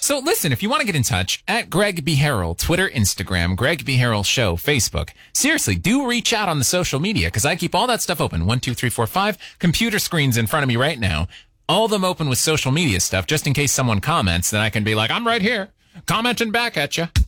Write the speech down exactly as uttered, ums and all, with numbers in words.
So listen, if you want to get in touch, at Greg B. Harrell, Twitter, Instagram, Greg B. Harrell Show, Facebook. Seriously, do reach out on the social media because I keep all that stuff open. One, two, three, four, five computer screens in front of me right now. All of them open with social media stuff just in case someone comments. Then I can be like, I'm right here, commenting back at you.